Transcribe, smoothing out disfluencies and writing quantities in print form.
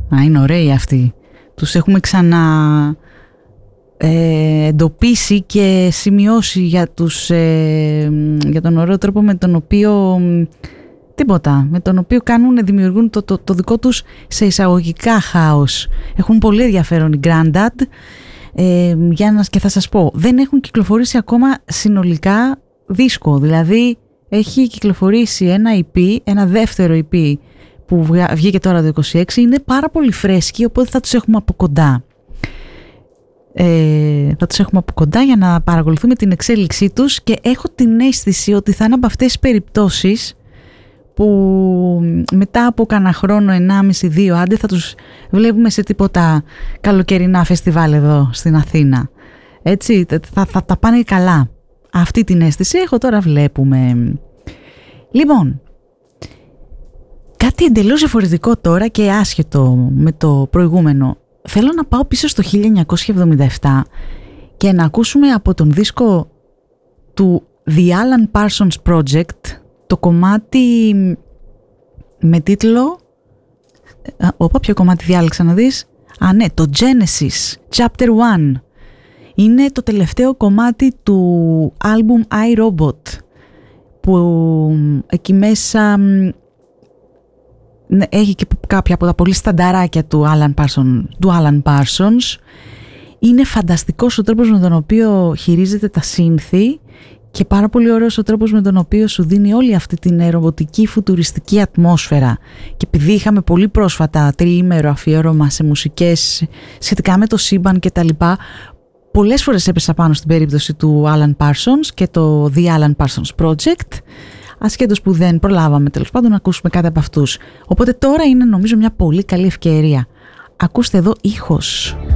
Είναι ωραίοι αυτοί. Τους έχουμε εντοπίσει και σημειώσει για τον ωραίο τρόπο με τον οποίο δημιουργούν το δικό τους σε εισαγωγικά χάος. Έχουν πολύ ενδιαφέρον οι Grandad, και θα σας πω, δεν έχουν κυκλοφορήσει ακόμα συνολικά δίσκο, δηλαδή έχει κυκλοφορήσει ένα δεύτερο EP που βγήκε τώρα το 26, είναι πάρα πολύ φρέσκοι, οπότε θα τους έχουμε από κοντά. Για να παρακολουθούμε την εξέλιξή τους, και έχω την αίσθηση ότι θα είναι από αυτές τις περιπτώσεις που μετά από κάνα χρόνο, 1,5-2 άντε, θα τους βλέπουμε σε τίποτα καλοκαιρινά φεστιβάλ εδώ στην Αθήνα. Έτσι, θα τα πάνε καλά. Αυτή την αίσθηση έχω, τώρα βλέπουμε. Λοιπόν, κάτι εντελώς διαφορετικό τώρα και άσχετο με το προηγούμενο. Θέλω να πάω πίσω στο 1977 και να ακούσουμε από τον δίσκο του The Alan Parsons Project το κομμάτι με τίτλο... ποιο κομμάτι διάλεξα να δεις? Το Genesis, Chapter 1. Είναι το τελευταίο κομμάτι του album iRobot, που εκεί μέσα έχει και κάποια από τα πολύ στανταράκια του Alan Parsons. Είναι φανταστικός ο τρόπος με τον οποίο χειρίζεται τα σύνθη και πάρα πολύ ωραίος ο τρόπος με τον οποίο σου δίνει όλη αυτή την ρομποτική φουτουριστική ατμόσφαιρα. Και επειδή είχαμε πολύ πρόσφατα τριήμερο αφιέρωμα σε μουσικές σχετικά με το σύμπαν και τα λοιπά, πολλές φορές έπεσα πάνω στην περίπτωση του Alan Parsons και το The Alan Parsons Project, ασχέτως που δεν προλάβαμε τέλος πάντων να ακούσουμε κάτι από αυτούς. Οπότε τώρα είναι νομίζω μια πολύ καλή ευκαιρία. Ακούστε εδώ ήχος.